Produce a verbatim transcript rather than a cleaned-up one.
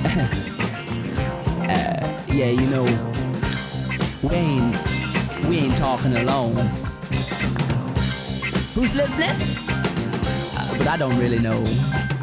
uh, yeah, you know, we ain't, we ain't talking alone. Who's listening? Uh, but I don't really know.